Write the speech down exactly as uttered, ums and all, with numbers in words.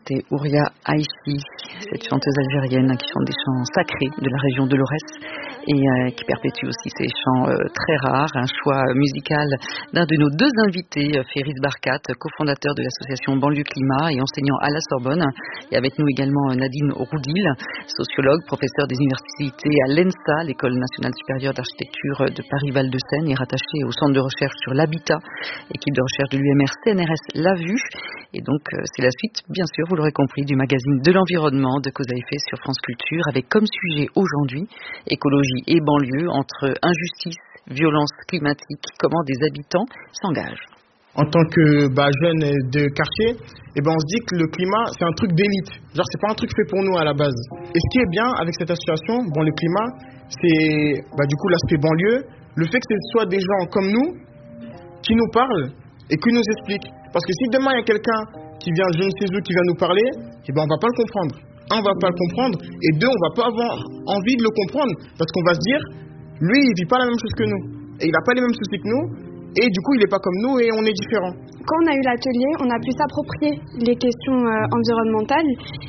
c'était Ouria Aïchi, cette chanteuse algérienne qui chante des chants sacrés de la région de l'Aurès et euh, qui perpétue aussi ces chants euh, très rares. Un choix musical d'un de nos deux invités, Ferris Barkat, cofondateur de l'association Banlieue Climat et enseignant à la Sorbonne. Et avec nous également Nadine Roudil, sociologue, professeur des universités à l'ENSA, l'École nationale supérieure d'architecture de Paris-Val-de-Seine, et rattachée au centre de recherche sur l'habitat, équipe de recherche de l'U M R C N R S La Vue. Et donc, euh, c'est la suite, bien sûr, vous l'aurez compris, du magazine de l'environnement de Cause à effet sur France Culture, avec comme sujet aujourd'hui, écologie et banlieue, entre injustice, violence climatique, comment des habitants s'engagent. En tant que bah, jeune de quartier, eh ben, on se dit que le climat, c'est un truc d'élite. Genre, c'est pas un truc fait pour nous à la base. Et ce qui est bien avec cette association, bon, le climat, c'est bah, du coup l'aspect banlieue, le fait que ce soit des gens comme nous qui nous parlent et qui nous expliquent. Parce que si demain il y a quelqu'un qui vient, je ne sais où, qui vient nous parler, eh ben, on va pas le comprendre. Un, on va pas le comprendre, et deux, on va pas avoir envie de le comprendre, parce qu'on va se dire, lui, il vit pas la même chose que nous, et il a pas les mêmes soucis que nous, et du coup, il est pas comme nous, et on est différents. Quand on a eu l'atelier, on a pu s'approprier les questions euh, environnementales,